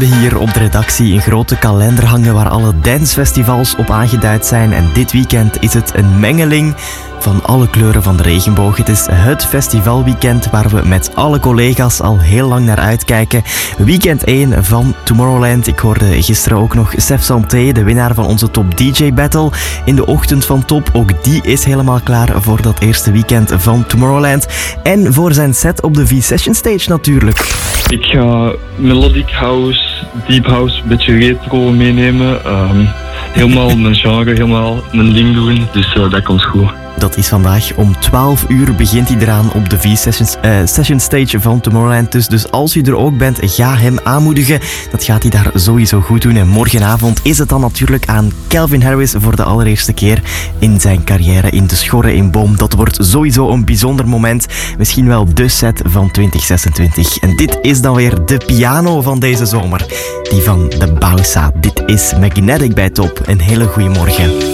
hebben hier op de redactie een grote kalender hangen waar alle dancefestivals op aangeduid zijn. En dit weekend is het een mengeling van alle kleuren van de regenboog. Het is het festivalweekend waar we met alle collega's al heel lang naar uitkijken. Weekend 1 van Tomorrowland. Ik hoorde gisteren ook nog Sef Santé, de winnaar van onze Top DJ Battle, in de ochtend van Top. Ook die is helemaal klaar voor dat eerste weekend van Tomorrowland. En voor zijn set op de V-Session Stage natuurlijk. Ik ga melodic house, deep house, een beetje retro meenemen. Helemaal mijn genre, helemaal mijn ding doen. Dus dat komt goed. Dat is vandaag om 12 uur begint hij eraan op de V-Session Stage van Tomorrowland. Dus als u er ook bent, ga hem aanmoedigen. Dat gaat hij daar sowieso goed doen. En morgenavond is het dan natuurlijk aan Calvin Harris voor de allereerste keer in zijn carrière in de Schorre in Boom. Dat wordt sowieso een bijzonder moment. Misschien wel de set van 2026. En dit is dan weer de piano van deze zomer. Die van de Bausa. Dit is Magnetic bij Top. Een hele goede morgen.